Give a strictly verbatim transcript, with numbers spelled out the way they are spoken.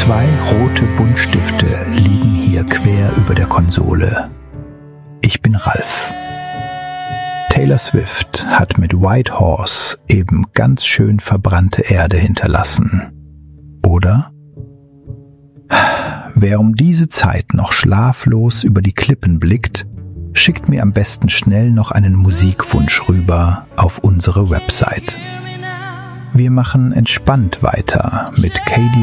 Zwei rote Buntstifte liegen hier quer über der Konsole. Ich bin Ralf. Taylor Swift hat mit White Horse eben ganz schön verbrannte Erde hinterlassen. Oder? Wer um diese Zeit noch schlaflos über die Klippen blickt, schickt mir am besten schnell noch einen Musikwunsch rüber auf unsere Website. Wir machen entspannt weiter mit Katy